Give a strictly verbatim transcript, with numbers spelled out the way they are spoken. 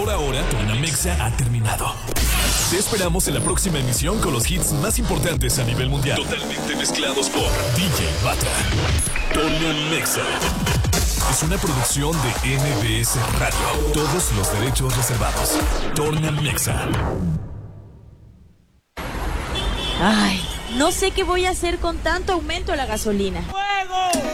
Por ahora, Tornamexa ha terminado. Te esperamos en la próxima emisión con los hits más importantes a nivel mundial. Totalmente mezclados por D J Batra. Tornamexa es una producción de M B S Radio. Todos los derechos reservados. Tornamexa. Ay, no sé qué voy a hacer con tanto aumento a la gasolina. ¡Fuego!